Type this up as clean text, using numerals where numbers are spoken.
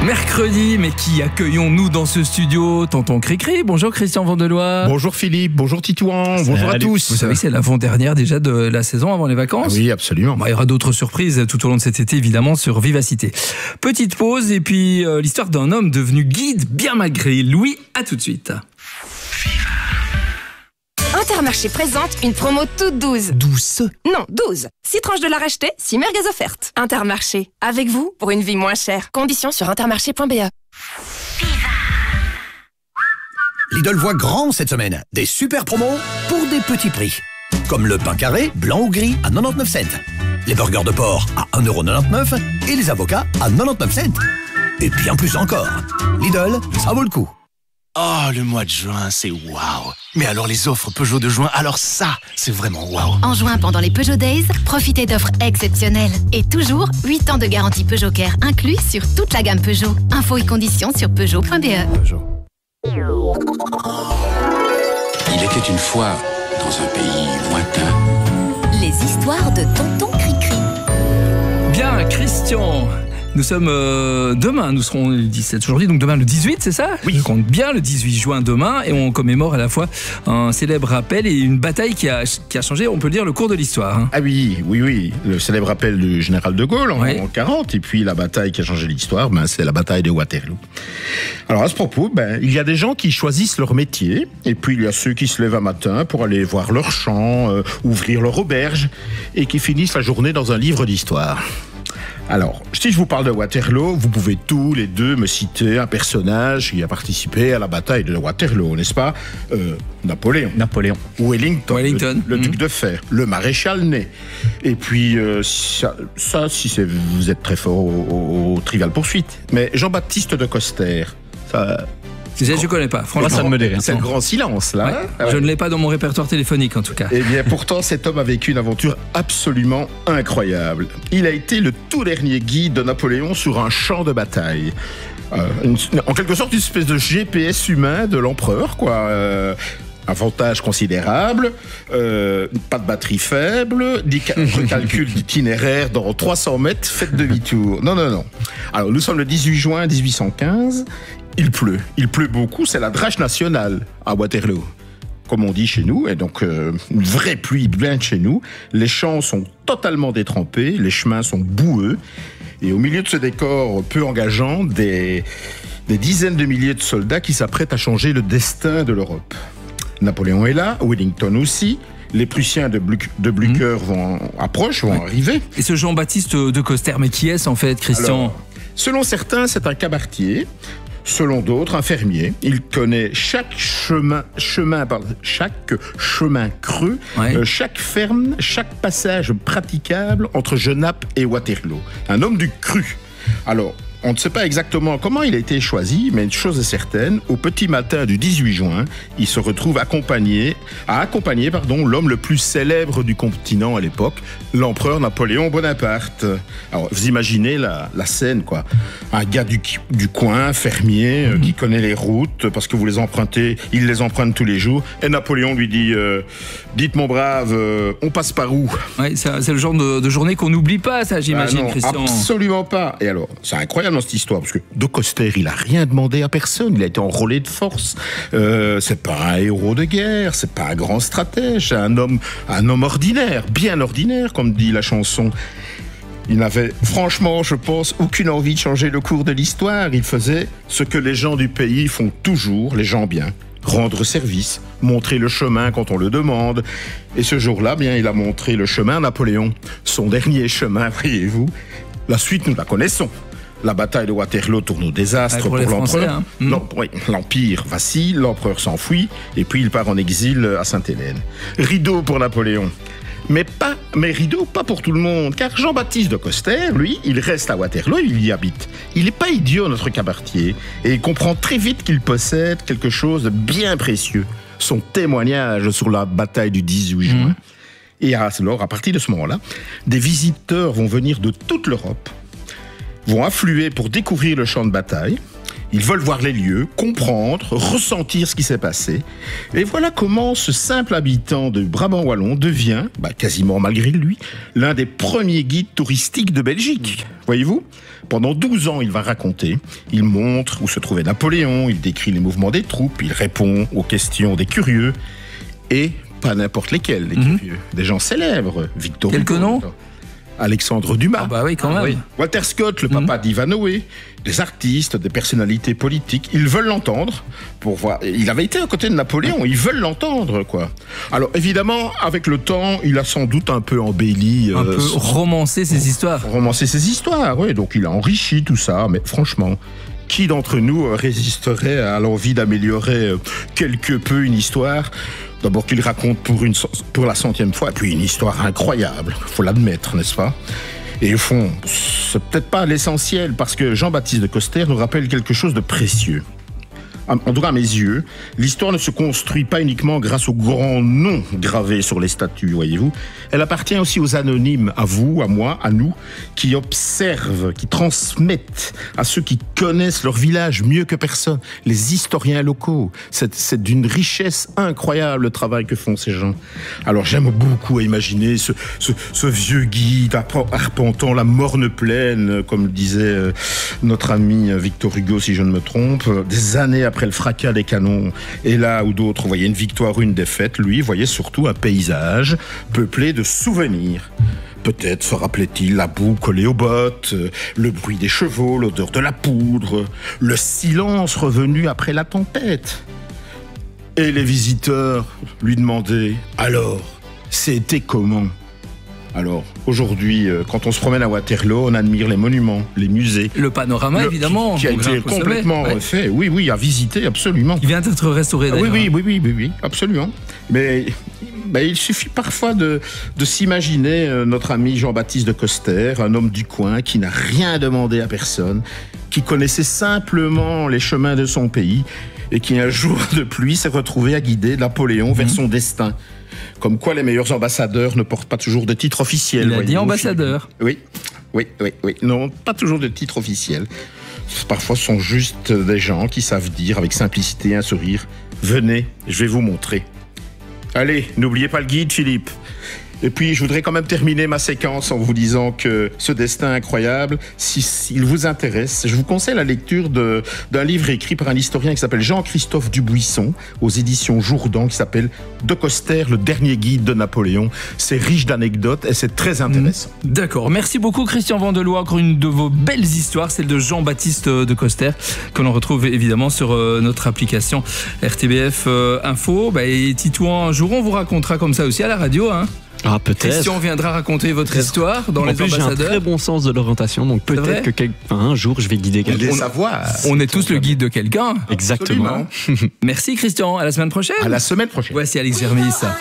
Mercredi, mais qui accueillons-nous dans ce studio? Tonton Cricri, bonjour Christian Vandelois. Bonjour Philippe, bonjour Titouan, bonjour à tous. Vous savez que c'est l'avant-dernière déjà de la saison avant les vacances. Oui, absolument. Bon, il y aura d'autres surprises tout au long de cet été, évidemment, sur Vivacité. Petite pause et puis l'histoire d'un homme devenu guide bien malgré lui. À tout de suite. Intermarché présente une promo toute douce. Douce? Non, 12. 6 tranches de la racheter, 6 merguez offertes. Intermarché, avec vous pour une vie moins chère. Conditions sur intermarché.be. Lidl voit grand cette semaine. Des super promos pour des petits prix. Comme le pain carré, blanc ou gris, à 99 cents. Les burgers de porc à 1,99 € et les avocats à 99 cents. Et bien plus encore. Lidl, ça vaut le coup. Oh, le mois de juin, c'est waouh. Mais alors les offres Peugeot de juin, alors ça, c'est vraiment waouh. En juin, pendant les Peugeot Days, profitez d'offres exceptionnelles. Et toujours, 8 ans de garantie Peugeot Care inclus sur toute la gamme Peugeot. Infos et conditions sur Peugeot.be. Il était une fois, dans un pays lointain. Les histoires de Tonton Cricri. Bien, Christian. Nous sommes demain, nous serons le 17 aujourd'hui, donc demain le 18, c'est ça? Oui. Je compte bien le 18 juin demain et on commémore à la fois un célèbre rappel et une bataille qui a changé, on peut le dire, le cours de l'histoire. Hein. Ah oui, le célèbre appel du général de Gaulle en 40, et puis la bataille qui a changé l'histoire, c'est la bataille de Waterloo. Alors à ce propos, il y a des gens qui choisissent leur métier, et puis il y a ceux qui se lèvent un matin pour aller voir leur champ, ouvrir leur auberge, et qui finissent la journée dans un livre d'histoire. Alors, si je vous parle de Waterloo, vous pouvez tous les deux me citer un personnage qui a participé à la bataille de Waterloo, n'est-ce pas? Napoléon. Wellington. Le duc de Fer. Le maréchal Ney. Et puis, si vous êtes très fort au Trivial Poursuite. Mais Jean-Baptiste de Coster, ça... Je ne connais pas, franchement. Ça ne me dit rien. C'est un grand silence, là. Ouais. Je ne l'ai pas dans mon répertoire téléphonique, en tout cas. Eh bien, pourtant, cet homme a vécu une aventure absolument incroyable. Il a été le tout dernier guide de Napoléon sur un champ de bataille. En quelque sorte, une espèce de GPS humain de l'empereur, quoi. Avantage considérable, pas de batterie faible, calcul d'itinéraire dans 300 mètres, faites demi-tour. Non. Alors, nous sommes le 18 juin 1815. Il pleut beaucoup, c'est la drache nationale à Waterloo, comme on dit chez nous, et donc une vraie pluie bien chez nous. Les champs sont totalement détrempés, les chemins sont boueux, et au milieu de ce décor peu engageant, des dizaines de milliers de soldats qui s'apprêtent à changer le destin de l'Europe. Napoléon est là, Wellington aussi. Les Prussiens de Blücher vont arriver. Et ce Jean-Baptiste de Coster, mais qui est-ce en fait, Christian? Alors, selon certains, c'est un cabaretier. Selon d'autres, un fermier. Il connaît chaque chemin creux, chaque ferme, chaque passage praticable entre Genappe et Waterloo. Un homme du cru. Alors, on ne sait pas exactement comment il a été choisi, mais une chose est certaine, au petit matin du 18 juin, il se retrouve à accompagner l'homme le plus célèbre du continent à l'époque, l'empereur Napoléon Bonaparte. Alors, vous imaginez la scène, quoi. Un gars du coin, fermier, qui connaît les routes, parce que il les emprunte tous les jours, et Napoléon lui dit dites mon brave, on passe par où? Ouais, c'est le genre de journée qu'on n'oublie pas, ça, j'imagine, non, Christian. Absolument pas. Et alors, c'est incroyable dans cette histoire, parce que de Coster, il a rien demandé à personne, il a été enrôlé de force. C'est pas un héros de guerre, c'est pas un grand stratège, c'est un homme ordinaire, bien ordinaire, comme dit la chanson. Il n'avait, franchement, je pense, aucune envie de changer le cours de l'histoire. Il faisait ce que les gens du pays font toujours, les gens bien. Rendre service, montrer le chemin quand on le demande. Et ce jour-là, il a montré le chemin à Napoléon. Son dernier chemin, voyez-vous. La suite, nous la connaissons. La bataille de Waterloo tourne au désastre pour l'empereur. L'Empire vacille, l'empereur s'enfuit, et puis il part en exil à Sainte-Hélène. Rideau pour Napoléon. Mais rideau, pas pour tout le monde, car Jean-Baptiste de Coster, lui, il reste à Waterloo, il y habite. Il n'est pas idiot, notre cabaretier, et il comprend très vite qu'il possède quelque chose de bien précieux, son témoignage sur la bataille du 18 juin. Et alors, à partir de ce moment-là, des visiteurs vont venir de toute l'Europe, vont affluer pour découvrir le champ de bataille, Ils veulent voir les lieux, comprendre, ressentir ce qui s'est passé. Et voilà comment ce simple habitant de Brabant wallon devient, quasiment malgré lui, l'un des premiers guides touristiques de Belgique. Voyez-vous ? Pendant 12 ans, il va raconter, il montre où se trouvait Napoléon, il décrit les mouvements des troupes, il répond aux questions des curieux, et pas n'importe lesquels, les curieux. Des gens célèbres, Victor Hugo. Quelques noms ? Alexandre Dumas. Ah bah oui, quand même. Oui. Walter Scott, le papa d'Ivanhoe, des artistes, des personnalités politiques, ils veulent l'entendre pour voir. Il avait été à côté de Napoléon, ils veulent l'entendre, quoi. Alors évidemment, avec le temps, il a sans doute un peu embelli, Un peu romancé ses histoires. Romancer ses histoires, oui. Donc il a enrichi tout ça, mais franchement. Qui d'entre nous résisterait à l'envie d'améliorer quelque peu une histoire ? D'abord qu'il raconte pour la 100e fois, et puis une histoire incroyable, faut l'admettre, n'est-ce pas ? Et au fond, c'est peut-être pas l'essentiel, parce que Jean-Baptiste de Coster nous rappelle quelque chose de précieux. En tout cas, à mes yeux, l'histoire ne se construit pas uniquement grâce aux grands noms gravés sur les statues, voyez-vous. Elle appartient aussi aux anonymes, à vous, à moi, à nous, qui observent, qui transmettent à ceux qui connaissent leur village mieux que personne, les historiens locaux. C'est d'une richesse incroyable le travail que font ces gens. Alors j'aime beaucoup imaginer ce vieux guide arpentant la morne plaine, comme le disait notre ami Victor Hugo, si je ne me trompe, des années après le fracas des canons, et là où d'autres voyaient une victoire ou une défaite, lui voyait surtout un paysage peuplé de souvenirs. Peut-être se rappelait-il la boue collée aux bottes, le bruit des chevaux, l'odeur de la poudre, le silence revenu après la tempête. Et les visiteurs lui demandaient « Alors, c'était comment ?» Alors, aujourd'hui, quand on se promène à Waterloo, on admire les monuments, les musées. Le panorama, évidemment. Qui a été complètement refait. Oui, à visiter, absolument. Il vient d'être restauré, d'ailleurs. Oui, absolument. Mais il suffit parfois de s'imaginer notre ami Jean-Baptiste de Coster, un homme du coin qui n'a rien demandé à personne, qui connaissait simplement les chemins de son pays et qui, un jour de pluie, s'est retrouvé à guider Napoléon vers son destin. Comme quoi les meilleurs ambassadeurs ne portent pas toujours de titre officiel. Il a dit ambassadeur. Oui. Non, pas toujours de titre officiel. Parfois, ce sont juste des gens qui savent dire avec simplicité et un sourire « Venez, je vais vous montrer ». Allez, n'oubliez pas le guide, Philippe. Et puis, je voudrais quand même terminer ma séquence en vous disant que ce destin incroyable, s'il vous intéresse, je vous conseille la lecture d'un livre écrit par un historien qui s'appelle Jean-Christophe Dubuisson, aux éditions Jourdan, qui s'appelle De Coster, le dernier guide de Napoléon. C'est riche d'anecdotes et c'est très intéressant. D'accord. Merci beaucoup, Christian Vandelois. Encore une de vos belles histoires, celle de Jean-Baptiste de Coster, que l'on retrouve évidemment sur notre application RTBF Info. Et Titouan, un jour, on vous racontera comme ça aussi à la radio, hein. Ah, peut-être. Christian viendra raconter votre histoire dans les ambassadeurs. J'ai un très bon sens de l'orientation, donc peut-être qu'un jour je vais guider quelqu'un. On est tous le guide de quelqu'un. Exactement. Merci Christian, à la semaine prochaine. À la semaine prochaine. Voici Alex Germis.